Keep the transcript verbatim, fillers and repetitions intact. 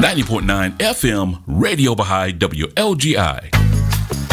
ninety point nine F M, Radio Baha'i, W L G I.